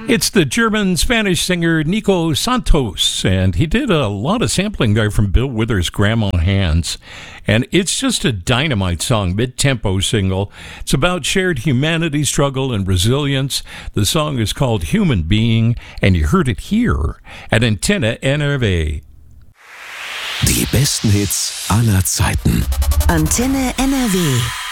It's the German-Spanish singer Nico Santos, and he did a lot of sampling there from Bill Withers' Grandma Hands. And it's just a dynamite song, mid-tempo single. It's about shared humanity, struggle, and resilience. The song is called Human Being, and you heard it here at Antenne NRW. Die besten Hits aller Zeiten. Antenne NRW.